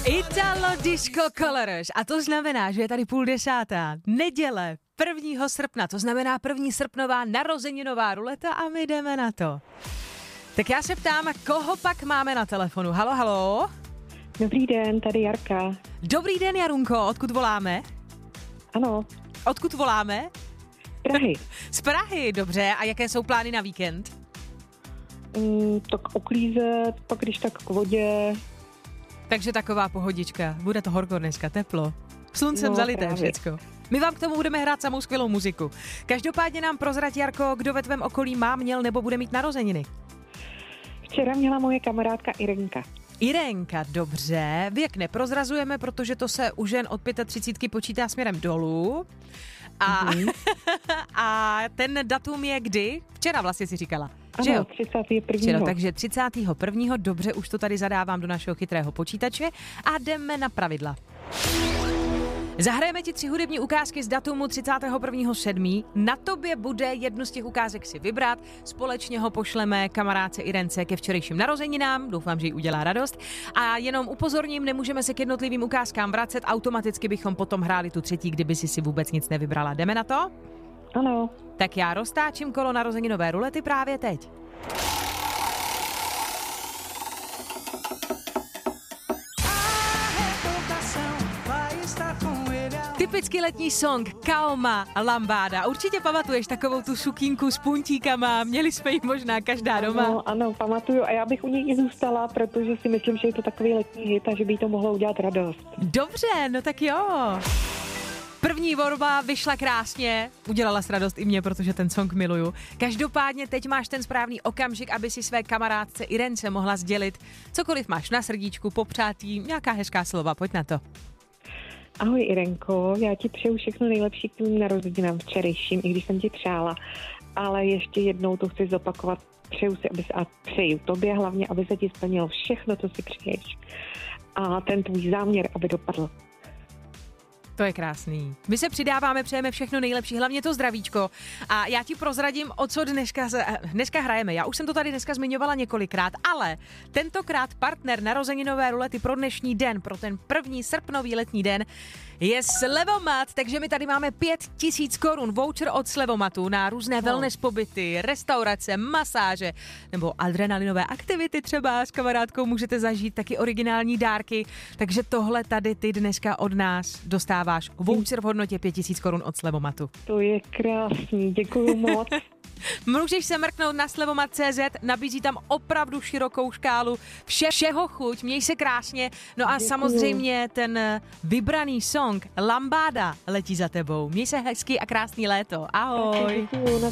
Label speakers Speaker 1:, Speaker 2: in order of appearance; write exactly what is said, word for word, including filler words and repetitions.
Speaker 1: Italo Disco Colors. A to znamená, že je tady půl desátá, neděle, prvního srpna, to znamená první srpnová narozeninová ruleta a my jdeme na to. Tak já se ptám, koho pak máme na telefonu? Halo, halo?
Speaker 2: Dobrý den, tady Jarka.
Speaker 1: Dobrý den, Jarunko, odkud voláme?
Speaker 2: Ano.
Speaker 1: Odkud voláme?
Speaker 2: Z Prahy.
Speaker 1: Z Prahy, dobře. A jaké jsou plány na víkend?
Speaker 2: Mm, tak uklízet, pak když tak k vodě.
Speaker 1: Takže taková pohodička. Bude to horko dneska, teplo. Sluncem
Speaker 2: No,
Speaker 1: zalité
Speaker 2: právě.
Speaker 1: všecko. My vám k tomu budeme hrát samou skvělou muziku. Každopádně nám prozrať, Jarko, kdo ve tvém okolí má, měl nebo bude mít narozeniny.
Speaker 2: Včera měla moje kamarádka Irenka.
Speaker 1: Irenka, dobře. Věk neprozrazujeme, protože to se u žen od třicítky pěti počítá směrem dolů. A,
Speaker 2: Mm-hmm.
Speaker 1: a ten datum je kdy? Včera vlastně si říkala. Že
Speaker 2: Ano,
Speaker 1: jo?
Speaker 2: třicátého prvního
Speaker 1: Včera, takže třicátého prvního Dobře, už to tady zadávám do našeho chytrého počítače a jdeme na pravidla. Zahrajeme ti tři hudební ukázky z datumu třicátého prvního sedmého Na tobě bude jednu z těch ukázek si vybrat. Společně ho pošleme kamarádce Irence ke včerejším narozeninám. Doufám, že jí udělá radost. A jenom upozorním, nemůžeme se k jednotlivým ukázkám vracet. Automaticky bychom potom hráli tu třetí, kdyby si si vůbec nic nevybrala. Jdeme na to?
Speaker 2: Ano.
Speaker 1: Tak já roztáčím kolo narozeninové rulety právě teď. Typický letní song Kaoma Lambáda. Určitě pamatuješ takovou tu sukínku s puntíkama, měli jsme ji možná každá doma.
Speaker 2: Ano, ano, pamatuju a já bych u něj i zůstala, protože si myslím, že je to takový letní hit a že by jí to mohlo udělat radost.
Speaker 1: Dobře, no tak jo. První volba vyšla krásně, udělala s radost i mě, protože ten song miluju. Každopádně teď máš ten správný okamžik, aby si své kamarádce Irence mohla sdělit cokoliv máš na srdíčku, popřát jí, nějaká hezká slova, pojď na to.
Speaker 2: Ahoj Irenko, já ti přeju všechno nejlepší k tvým narozeninám včerejším, i když jsem ti přála, ale ještě jednou to chci zopakovat. Přeju si, aby se, a přeju tobě hlavně, aby se ti splnilo všechno, co si přeješ. A ten tvůj záměr, aby dopadl.
Speaker 1: To je krásný. My se přidáváme, přejeme všechno nejlepší, hlavně to zdravíčko. A já ti prozradím, o co dneska, dneska hrajeme. Já už jsem to tady dneska zmiňovala několikrát, ale tentokrát partner narozeninové rulety pro dnešní den, pro ten první srpnový letní den, je Slevomat, takže my tady máme pět tisíc korun voucher od Slevomatu na různé
Speaker 2: No.
Speaker 1: wellness pobyty, restaurace, masáže nebo adrenalinové aktivity třeba s kamarádkou můžete zažít, taky originální dárky, takže tohle tady ty dneska od nás dostáváš voucher v hodnotě pět tisíc korun od Slevomatu.
Speaker 2: To je krásný, děkuju moc.
Speaker 1: Můžeš se mrknout na slevomat tečka cé zet, nabízí tam opravdu širokou škálu vše, všeho chuť, měj se krásně, no a
Speaker 2: Děkuju.
Speaker 1: samozřejmě ten vybraný song Lambáda letí za tebou. Měj se hezký a krásný léto, ahoj.
Speaker 2: Děkuju,